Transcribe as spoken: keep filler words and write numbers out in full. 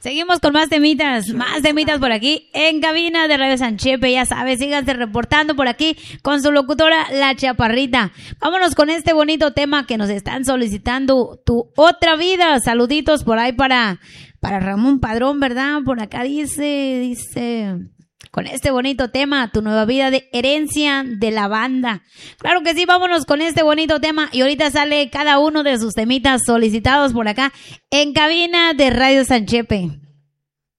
Seguimos con más temitas, más temitas por aquí en cabina de Radio San Chepe. Ya sabes, síganse reportando por aquí con su locutora La Chaparrita. Vámonos con este bonito tema que nos están solicitando, Tu Otra Vida. Saluditos por ahí para, para Ramón Padrón, ¿verdad? Por acá dice, dice... con este bonito tema, Tu Nueva Vida, de Herencia de la Banda. Claro que sí, vámonos con este bonito tema y ahorita sale cada uno de sus temitas solicitados por acá en cabina de Radio San Chepe.